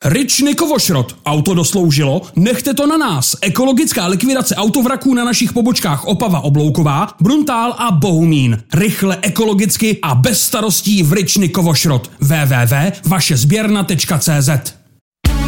Ryčny Kovošrot. Auto dosloužilo? Nechte to na nás. Ekologická likvidace autovraků na našich pobočkách Opava Oblouková, Bruntál a Bohumín. Rychle, ekologicky a bez starostí v Ryčny Kovošrot. www.vašezběrna.cz